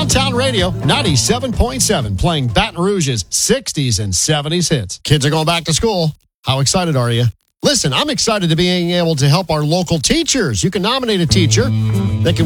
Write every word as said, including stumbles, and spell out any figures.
Town Radio, ninety-seven point seven, playing Baton Rouge's sixties and seventies hits. Kids are going back to school. How excited are you? Listen, I'm excited to being able to help our local teachers. You can nominate a teacher that can